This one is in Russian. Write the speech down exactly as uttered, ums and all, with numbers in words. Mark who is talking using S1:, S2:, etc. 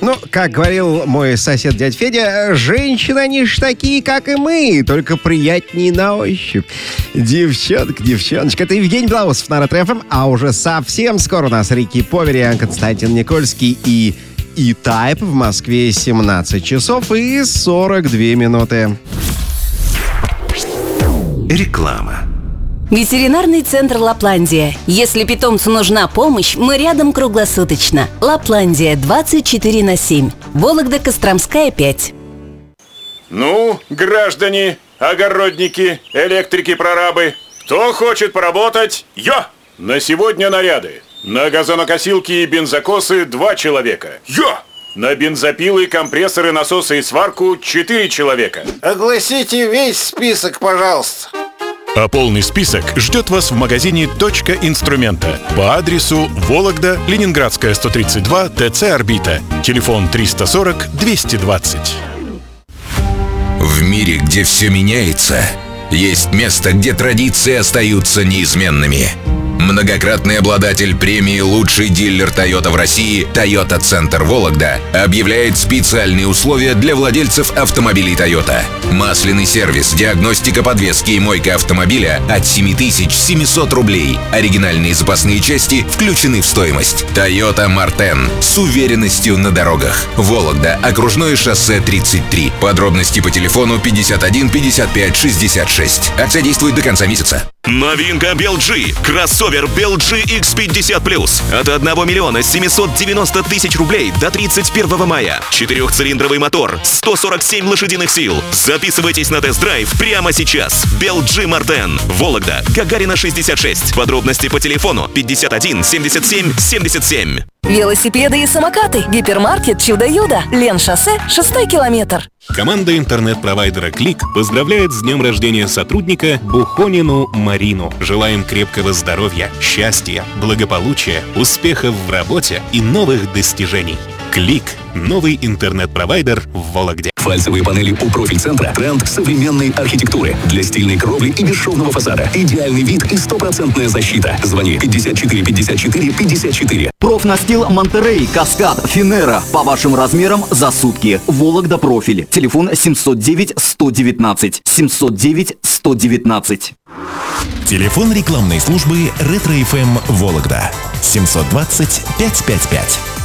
S1: Ну, как говорил мой сосед дядь Федя, женщины они ж такие, как и мы, только приятнее на ощупь. Девчонка, девчоночка, это Евгений Белоусов на Ретро-ФМ, а уже совсем скоро у нас Рики Повериан, Константин Никольский и E-Type в Москве семнадцать часов и сорок две минуты.
S2: Реклама.
S3: Ветеринарный центр «Лапландия». Если питомцу нужна помощь, мы рядом круглосуточно. «Лапландия» двадцать четыре на семь. Вологда-Костромская, пять.
S4: Ну, граждане, огородники, электрики, прорабы, кто хочет поработать? Йо! На сегодня наряды. На газонокосилки и бензокосы два человека. Йо! На бензопилы, компрессоры, насосы и сварку четыре человека.
S5: Огласите весь список, пожалуйста.
S6: А полный список ждет вас в магазине «Точка инструмента» по адресу Вологда, Ленинградская, сто тридцать два, ТЦ «Орбита». Телефон триста сорок двести двадцать.
S2: В мире, где все меняется, есть место, где традиции остаются неизменными. Многократный обладатель премии «Лучший дилер Toyota в России» Toyota Центр Вологда объявляет специальные условия для владельцев автомобилей Toyota. Масляный сервис, диагностика подвески и мойка автомобиля от семь тысяч семьсот рублей. Оригинальные запасные части включены в стоимость. Toyota Мартен с уверенностью на дорогах. Вологда, окружное шоссе тридцать три. Подробности по телефону пятьдесят один пятьдесят пять шестьдесят шесть. Акция действует до конца месяца.
S7: Новинка би эл джи. Кроссовер би эл джи икс пятьдесят плюс. От одного миллиона семьсот девяносто тысяч рублей до тридцать первого мая. Четырехцилиндровый мотор, сто сорок семь лошадиных сил. Записывайтесь на тест-драйв прямо сейчас. би эл джи Мартен. Вологда, Гагарина шестьдесят шесть. Подробности по телефону пятьдесят один семьдесят семь семьдесят семь.
S8: Велосипеды и самокаты. Гипермаркет Чудо-Юдо. Лен-шоссе, шестой километр.
S6: Команда интернет-провайдера «Клик» поздравляет с днем рождения сотрудника Бухонину Марину. Желаем крепкого здоровья, счастья, благополучия, успехов в работе и новых достижений. «Клик» — новый интернет-провайдер в Вологде.
S9: Фальцевые панели у профиль-центра – тренд современной архитектуры. Для стильной кровли и бесшовного фасада. Идеальный вид и стопроцентная защита. Звони пятьдесят четыре пятьдесят четыре пятьдесят четыре.
S10: Профнастил Монтерей, Каскад, Финера. По вашим размерам за сутки. Вологда профиль. Телефон семьсот девять сто девятнадцать. семьсот девять сто девятнадцать.
S11: Телефон рекламной службы Ретро-ФМ Вологда. семьсот двадцать пятьсот пятьдесят пять.